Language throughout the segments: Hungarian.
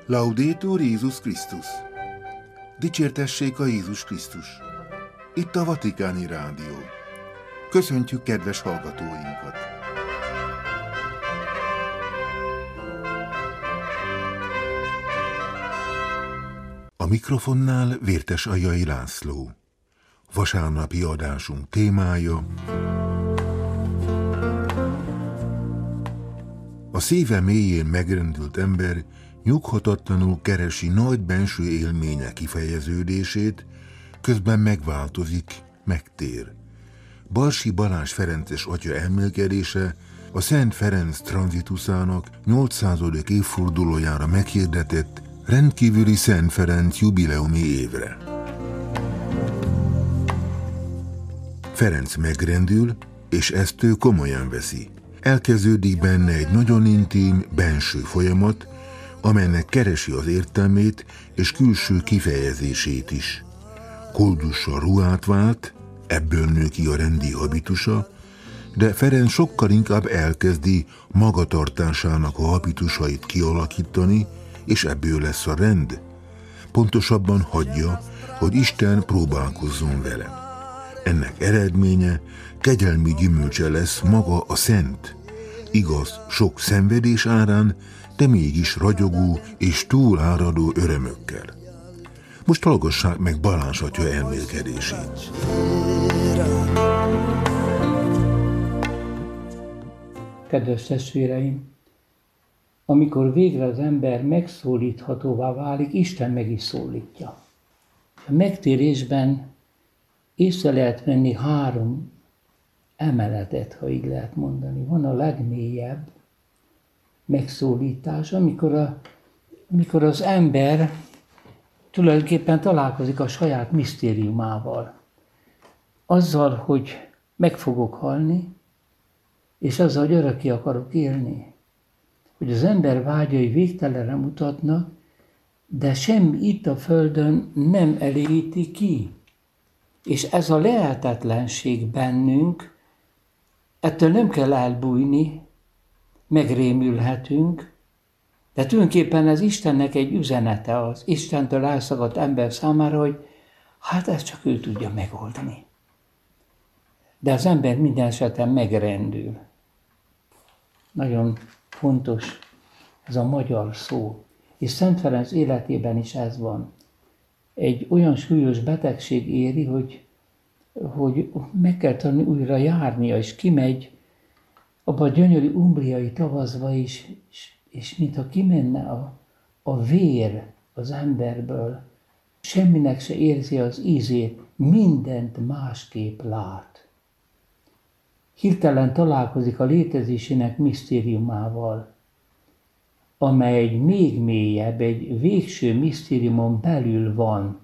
Laudetur Jézus Krisztus! Dicsértessék a Jézus Krisztus! Itt a Vatikáni Rádió. Köszöntjük kedves hallgatóinkat! A mikrofonnál Vértes Ajai László. Vasárnapi adásunk témája: a szíve mélyén megrendült ember nyughatatlanul keresi nagy benső élménye kifejeződését, közben megváltozik, megtér. Balsi Balázs ferences atya elmélkedése a Szent Ferenc tranzituszának 800. évfordulójára meghirdetett rendkívüli Szent Ferenc jubileumi évre. Ferenc megrendül, és ezt ő komolyan veszi. Elkezdődik benne egy nagyon intim, benső folyamat, amelynek keresi az értelmét és külső kifejezését is. Koldussal ruhát vált, ebből nő ki a rendi habitusa, de Ferenc sokkal inkább elkezdi magatartásának a habitusait kialakítani, és ebből lesz a rend. Pontosabban hagyja, hogy Isten próbálkozzon vele. Ennek eredménye, kegyelmi gyümölcse lesz maga a szent. Igaz, sok szenvedés árán, de mégis ragyogó és túláradó örömökkel. Most hallgassák meg Balázs atya elmélkedését. Kedves testvéreim, amikor végre az ember megszólíthatóvá válik, Isten meg is szólítja. A megtérésben észre lehet venni 3 emeletet, ha így lehet mondani. Van a legmélyebb megszólítás, amikor az ember tulajdonképpen találkozik a saját misztériumával. Azzal, hogy meg fogok halni, és azzal, hogy örökké akarok élni. Hogy az ember vágyai végtelenre mutatnak, de semmi itt a földön nem elégíti ki. És ez a lehetetlenség bennünk, ettől nem kell elbújni, megrémülhetünk, de tulajdonképpen ez Istennek egy üzenete, az Istentől elszakadt ember számára, hogy hát ezt csak ő tudja megoldani. De az ember minden esetben megrendül. Nagyon fontos ez a magyar szó, és Szent Ferenc életében is ez van. Egy olyan súlyos betegség éri, hogy meg kell tanulni újra járnia, és kimegy abba a gyönyörű umbriai tavaszba is, és mintha kimenne a vér az emberből, semminek se érzi az ízét, mindent másképp lát. Hirtelen találkozik a létezésének misztériumával, amely egy még mélyebb, egy végső misztériumon belül van.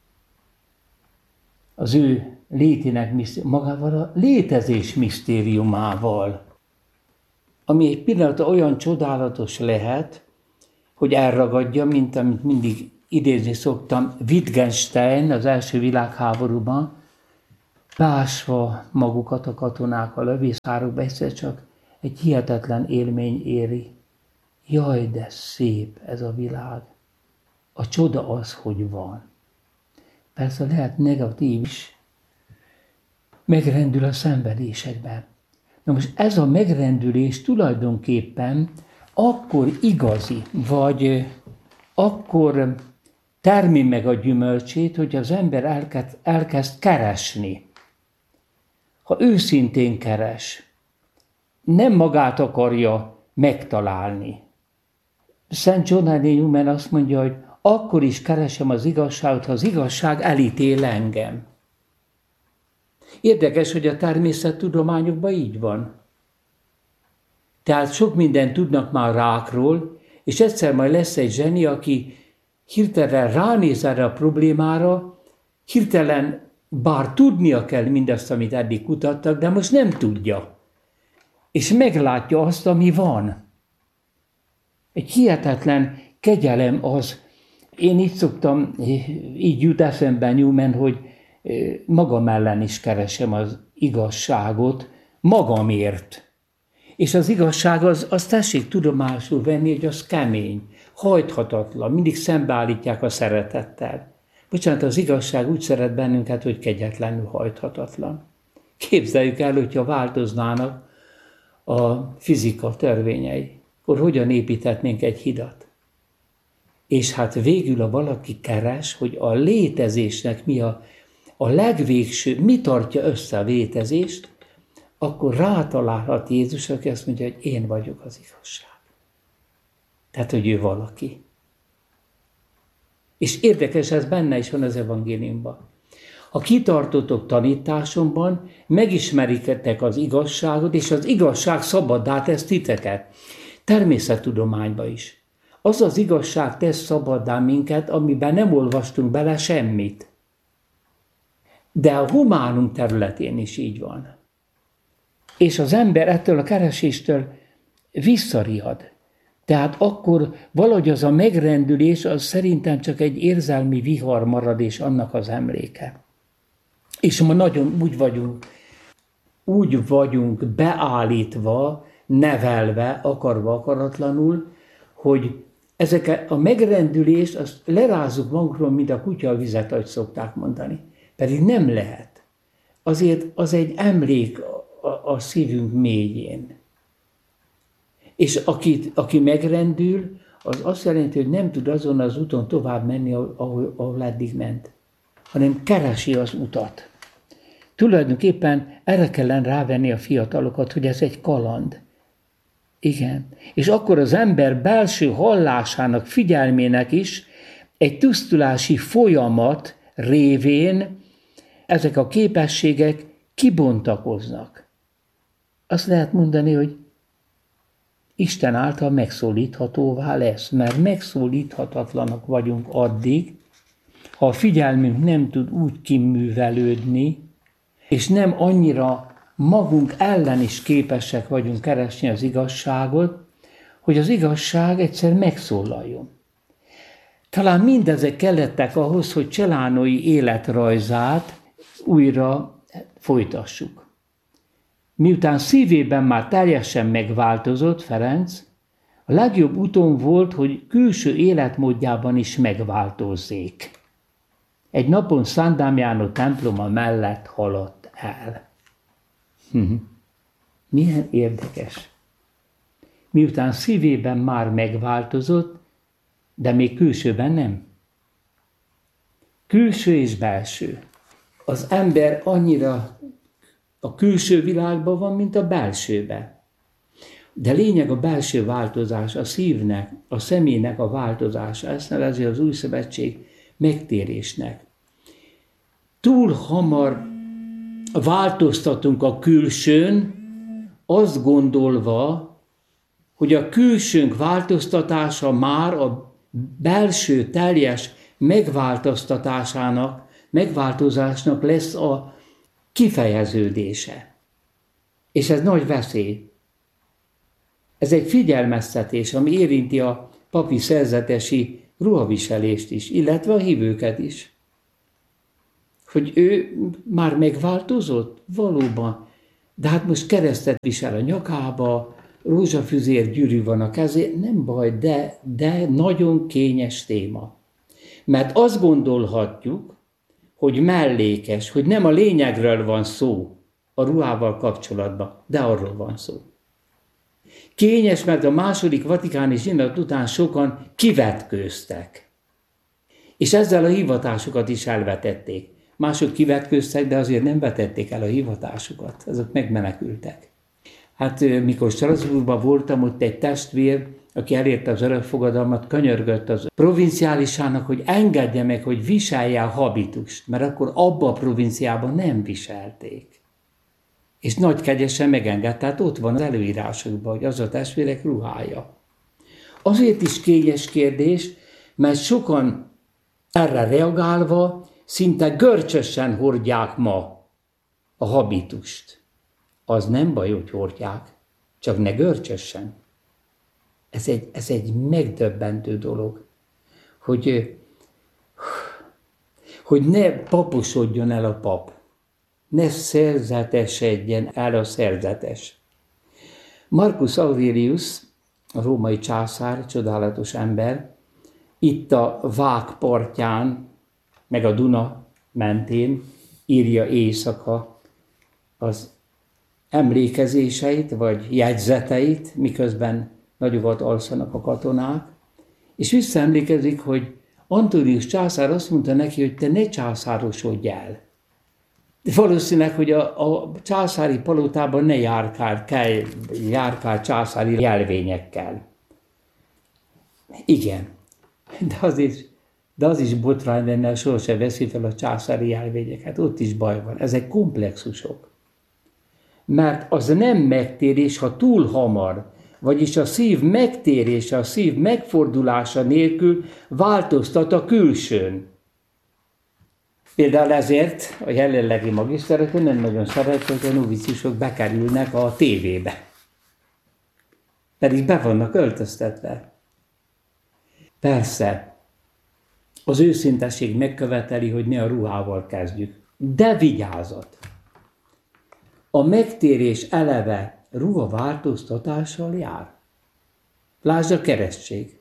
Az ő létének magával a létezés misztériumával, ami egy pillanatra olyan csodálatos lehet, hogy elragadja, mint amit mindig idézni szoktam, Wittgenstein az első világháborúban, beásva magukat a katonák a lövészárokba, egyszer csak egy hihetetlen élmény éri. Jaj, de szép ez a világ. A csoda az, hogy van. Persze lehet negatív is. Megrendül a szenvedésekben. Na most ez a megrendülés tulajdonképpen akkor igazi, vagy akkor termi meg a gyümölcsét, hogy az ember elkezd keresni. Ha őszintén keres, nem magát akarja megtalálni. Szent John Henry Newman azt mondja, hogy akkor is keresem az igazságot, ha az igazság elítél engem. Érdekes, hogy a természettudományokban így van. Tehát sok mindent tudnak már rákról, és egyszer majd lesz egy zseni, aki hirtelen ránéz erre a problémára, hirtelen bár tudnia kell mindazt, amit eddig kutattak, de most nem tudja. És meglátja azt, ami van. Egy hihetetlen kegyelem az. Én így jut eszembe Newman, hogy magam ellen is keresem az igazságot magamért. És az igazság az tessék tudomásul venni, hogy az kemény, hajthatatlan, mindig szembeállítják a szeretettel. Bocsánat, az igazság úgy szeret bennünket, hogy kegyetlenül hajthatatlan. Képzeljük el, hogyha változnának a fizika törvényei, akkor hogyan építhetnénk egy hidat? És hát végül, ha valaki keres, hogy a létezésnek mi a legvégső, mi tartja össze a létezést, akkor rátalálhat Jézus, aki azt mondja, hogy én vagyok az igazság. Tehát, hogy ő valaki. És érdekes, ez benne is van az evangéliumban. Ha kitartotok tanításomban, megismeritek az igazságot, és az igazság szabaddá tesz titeket. Természettudományban is. Az az igazság tesz szabaddá minket, amiben nem olvastunk bele semmit. De a humánum területén is így van. És az ember ettől a kereséstől visszariad. Tehát akkor valahogy az a megrendülés, az szerintem csak egy érzelmi vihar marad, és annak az emléke. És ma nagyon úgy vagyunk beállítva, nevelve, akarva, akaratlanul, hogy ezeket a megrendülést, azt lerázzuk magunkról, mint a kutya a vizet, ahogy szokták mondani. Pedig nem lehet. Azért az egy emlék a szívünk mélyén. És aki megrendül, az azt jelenti, hogy nem tud azon az úton tovább menni, ahol eddig ment, hanem keresi az utat. Tulajdonképpen erre kellene rávenni a fiatalokat, hogy ez egy kaland. Igen. És akkor az ember belső hallásának, figyelmének is egy tisztulási folyamat révén ezek a képességek kibontakoznak. Azt lehet mondani, hogy Isten által megszólíthatóvá lesz, mert megszólíthatatlanak vagyunk addig, ha a figyelmünk nem tud úgy kiművelődni, és nem annyira magunk ellen is képesek vagyunk keresni az igazságot, hogy az igazság egyszer megszólaljon. Talán mindezek kellettek ahhoz, hogy Celánói életrajzát újra folytassuk. Miután szívében már teljesen megváltozott Ferenc, a legjobb úton volt, hogy külső életmódjában is megváltozzék. Egy napon Szent Dámiánó temploma mellett haladt el. Milyen érdekes. Miután szívében már megváltozott, de még külsőben nem. Külső és belső. Az ember annyira a külső világban van, mint a belsőben. De lényeg a belső változás, a szívnek, a személynek a változása. Ezt nevezi az Új Szövetség megtérésnek. Túl hamar változtatunk a külsőn, azt gondolva, hogy a külsőnk változtatása már a belső teljes megváltozásnak lesz a kifejeződése. És ez nagy veszély. Ez egy figyelmeztetés, ami érinti a papi szerzetesi ruhaviselést is, illetve a hívőket is. Hogy ő már megváltozott? Valóban. De hát most keresztet visel a nyakába, rózsafüzér gyűrű van a kezén, nem baj, de nagyon kényes téma. Mert azt gondolhatjuk, hogy mellékes, hogy nem a lényegről van szó a ruhával kapcsolatban, de arról van szó. Kényes, mert a második vatikáni zsinat után sokan kivetkőztek. És ezzel a hivatásukat is elvetették. Mások kivetkőztek, de azért nem vetették el a hivatásukat. Azok megmenekültek. Hát mikor Strasbourgban voltam, ott egy testvér, aki elérte az örökfogadalmat, könyörgött az provinciálisának, hogy engedje meg, hogy viselje a habitust, mert akkor abba a provinciában nem viselték. És nagy kegyesen megengedte, tehát ott van az előírásokban, hogy az a testvérek ruhája. Azért is kényes kérdés, mert sokan erre reagálva szinte görcsösen hordják ma a habitust. Az nem baj, hogy hordják, csak ne görcsösen. Ez egy megdöbbentő dolog, hogy ne paposodjon el a pap, ne szerzetesedjen el a szerzetes. Marcus Aurelius, a római császár, csodálatos ember, itt a Vák partján, meg a Duna mentén írja éjszaka az emlékezéseit, vagy jegyzeteit, miközben nagyokat alszanak a katonák, és visszaemlékezik, hogy Antonius császár azt mondta neki, hogy te ne császárosodj el. De valószínűleg, hogy a császári palotában ne járkál császári jelvényekkel. Igen, de az is botrány lenne, sohasem veszi fel a császári jelvényeket, ott is baj van. Ezek komplexusok. Mert az nem megtérés, ha túl hamar, vagyis a szív megtérése, a szív megfordulása nélkül változtat a külsőn. Például ezért a jelenlegi magisztereken nem nagyon szeret, hogy a noviciusok bekerülnek a tévébe. Pedig be vannak öltöztetve. Persze, az őszintesség megköveteli, hogy ne a ruhával kezdjük. De vigyázat! A megtérés eleve ruhaváltoztatással jár. Lásd a keresztség.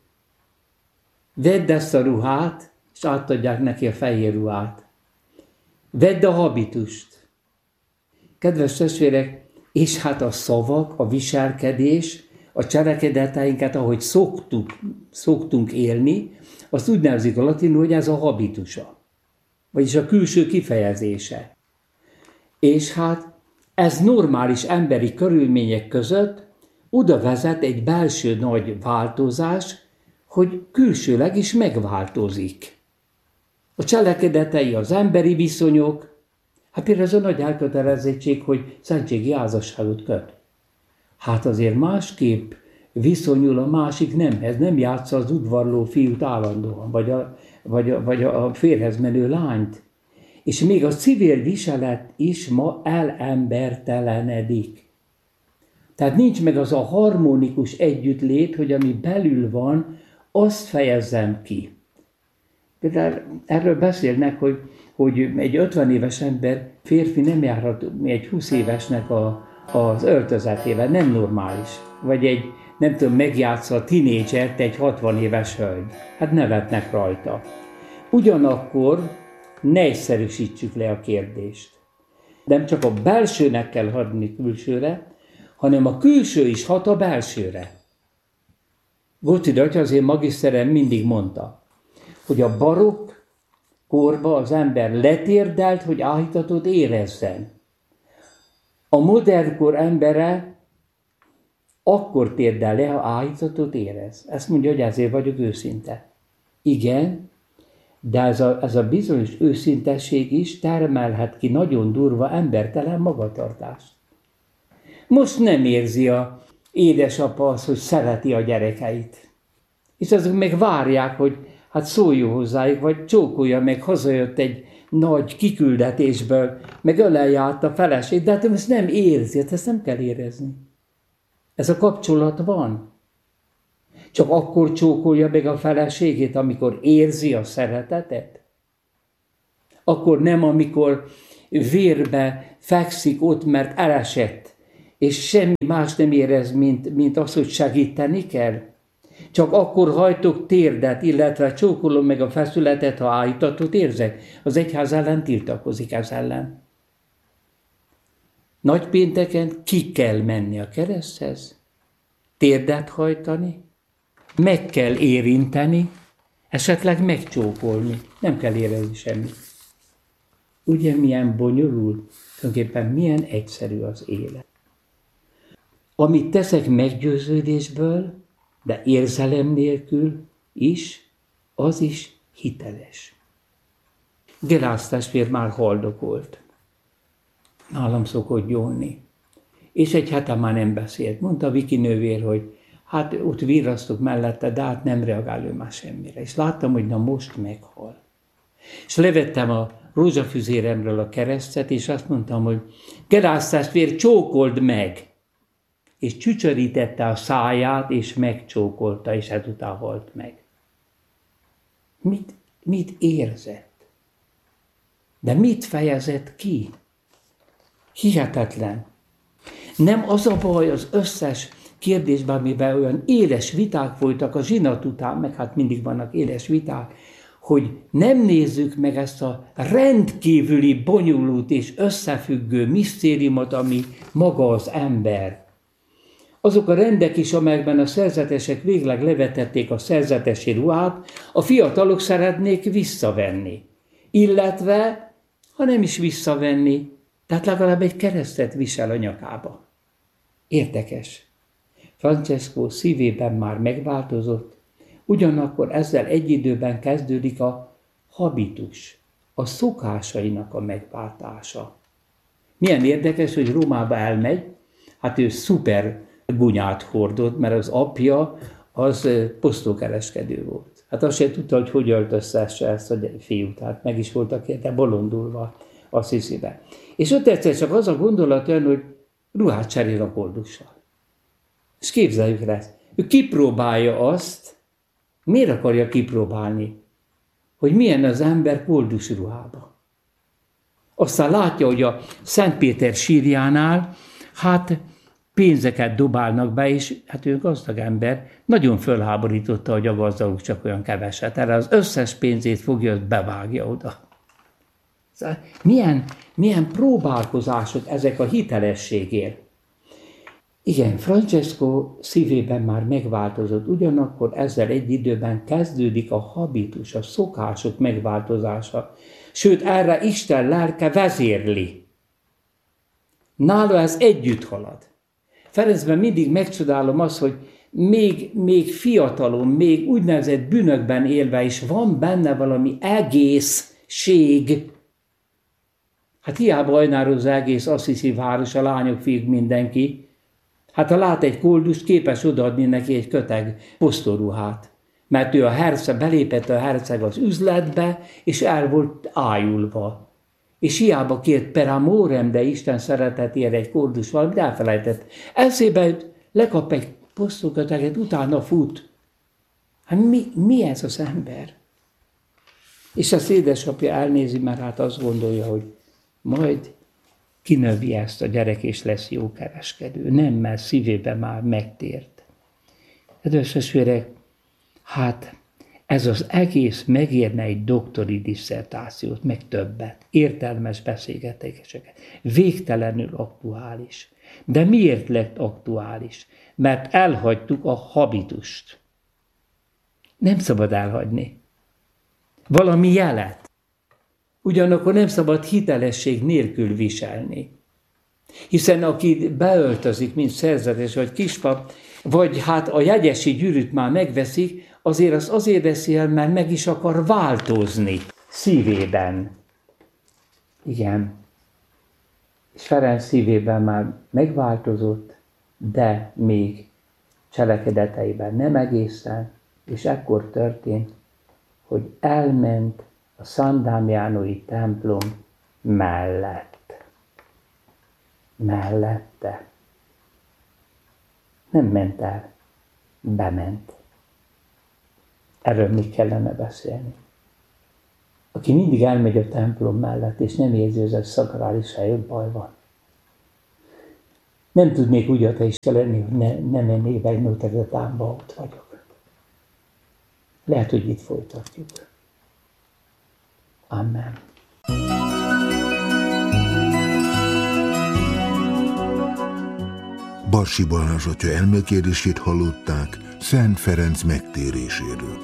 Vedd ezt a ruhát, és átadják neki a fehér ruhát. Vedd a habitust. Kedves testvérek, és hát a szavak, a viselkedés, a cselekedeteinket, ahogy szoktunk élni, azt úgy nevezik a latinul, hogy ez a habitusa, vagyis a külső kifejezése. És hát ez normális emberi körülmények között oda vezet egy belső nagy változás, hogy külsőleg is megváltozik. A cselekedetei, az emberi viszonyok, hát például ez a nagy elkötelezettség, hogy szentségi házasságot köt. Hát azért másképp viszonyul a másik nemhez, nem játsza az udvarló fiút állandóan, vagy a férhez menő lányt. És még a civil viselet is ma elembertelenedik. Tehát nincs meg az a harmonikus együttlét, hogy ami belül van, azt fejezzem ki. Például erről beszélnek, hogy egy 50 éves ember, férfi nem járhat egy 20 évesnek az öltözetével, nem normális. Vagy egy, nem tudom, megjátsza a tinédzsert egy 60 éves hölgy. Hát nevetnek rajta. Ugyanakkor ne egyszerűsítsük le a kérdést. Nem csak a belsőnek kell hatni külsőre, hanem a külső is hat a belsőre. Góczi atya, az én magiszterem mindig mondta, hogy a barokk korba az ember letérdelt, hogy áhítatot érezzen. A modern kor embere akkor térdel le, ha áhítatot érez. Ezt mondja, hogy ezért vagyok őszinte. Igen, de ez a bizonyos őszintesség is termelhet ki nagyon durva embertelen magatartást. Most nem érzi a édesapa azt, hogy szereti a gyerekeit. És azok meg várják, hogy hát szóljon hozzájuk, vagy csókolja meg, hazajött egy nagy kiküldetésből, meg ölelje át a feleség, de hát ezt nem érzi, hát ezt nem kell érezni. Ez a kapcsolat van. Csak akkor csókolja meg a feleségét, amikor érzi a szeretetet? Akkor nem, amikor vérbe fekszik ott, mert elesett, és semmi más nem érez, mint az, hogy segíteni kell? Csak akkor hajtok térdet, illetve csókolom meg a feszületet, ha áhítatot érzek. Az egyház ellen tiltakozik ez ellen. Nagypénteken ki kell menni a kereszthez, térdet hajtani, meg kell érinteni, esetleg megcsókolni. Nem kell érezni semmit. Ugye milyen bonyolult, tulajdonképpen milyen egyszerű az élet. Amit teszek meggyőződésből, de érzelem nélkül is, az is hiteles. Gerász testvér már haldokolt. Nálam szokott gyónni. És egy hete már nem beszélt. Mondta Viki nővér, hogy hát ott virrasztok mellette, de hát nem reagál ő már semmire. És láttam, hogy na most meghal. És levettem a rózsafüzéremről a keresztet, és azt mondtam, hogy Gerász testvér, csókold meg! És csücsörítette a száját, és megcsókolta, és ezután halt meg. Mit érzett? De mit fejezett ki? Hihetetlen. Nem az a baj az összes kérdésben, amiben olyan éles viták folytak a zsinat után, meg hát mindig vannak éles viták, hogy nem nézzük meg ezt a rendkívüli, bonyolult és összefüggő misztériumot, ami maga az ember. Azok a rendek is, amelyekben a szerzetesek végleg levetették a szerzetesi ruhát, a fiatalok szeretnék visszavenni. Illetve, ha nem is visszavenni, tehát legalább egy keresztet visel a nyakába. Érdekes. Francesco szívében már megváltozott, ugyanakkor ezzel egy időben kezdődik a habitus, a szokásainak a megváltása. Milyen érdekes, hogy Rómába elmegy, hát ő szuper gunyát hordott, mert az apja az posztókereskedő volt. Hát azt sem tudta, hogy öltöztesse ezt a fiút, hát meg is voltak érte bolondulva a Assisibe. És ott egyszer csak az a gondolat jön, hogy ruhát cserél a koldussal. És képzeljük rá, ő kipróbálja azt, miért akarja kipróbálni, hogy milyen az ember koldus ruhába. Aztán látja, hogy a Szent Péter sírjánál, hát pénzeket dobálnak be, és hát ő gazdag ember, nagyon fölháborította, hogy a gazdagok csak olyan keveset. Erre az összes pénzét fogja, azt bevágja oda. Szóval milyen próbálkozások ezek a hitelességért. Igen, Francesco szívében már megváltozott, ugyanakkor ezzel egy időben kezdődik a habitus, a szokások megváltozása. Sőt, erre Isten lelke vezérli. Nála ez együtt halad. Ferencben mindig megcsodálom azt, hogy még fiatalon, még úgynevezett bűnökben élve is van benne valami egészség. Hát hiába ajnározza egész Assisi város, a lányok, fiúk, mindenki. Hát ha lát egy koldust, képes odaadni neki egy köteg posztoruhát. Mert ő belépett a herceg az üzletbe, és el volt ájulva. És hiába kért per amorem, de Isten szeretetére egy koldus valamit elfelejtett. Eszébe jut, lekap egy posztóköteget, utána fut. Hát mi ez az ember? És az édesapja elnézi, mert hát azt gondolja, hogy majd kinövi ezt a gyerek, és lesz jó kereskedő. Nem, mert szívében már megtért. Kedves testvérek, hát ez az egész megérne egy doktori disszertációt, meg többet, értelmes beszélgetéseket, végtelenül aktuális. De miért lett aktuális? Mert elhagytuk a habitust. Nem szabad elhagyni. Valami jelet. Ugyanakkor nem szabad hitelesség nélkül viselni. Hiszen aki beöltözik, mint szerzetes vagy kispap, vagy hát a jegyesi gyűrűt már megveszik, azért veszi el, mert meg is akar változni szívében. Igen. És Ferenc szívében már megváltozott, de még cselekedeteiben nem egészen, és ekkor történt, hogy elment a San Damianoi templom mellette. Nem ment el, bement. Erről még kellene beszélni. Aki mindig elmegy a templom mellett, és nem érzi, hogy ez szakrális hely, baj van. Nem tudnék úgy ateista lenni, hogy ne mennék egy Notre Dame-ba, ott vagyok. Lehet, hogy itt folytatjuk. Amen. Barsi Balázs atya elmélkedését hallották Szent Ferenc megtéréséről.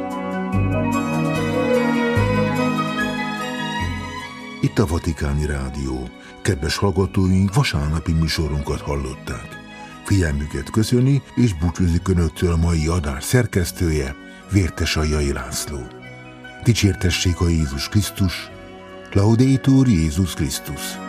Itt a Vatikáni Rádió. Kedves hallgatóink, vasárnapi műsorunkat hallották. Figyelmüket köszöni és búcsúzik önöktől a mai adás szerkesztője, Vértesai László. Dicsértessék a Jézus Krisztus, Laudetur Jézus Krisztus.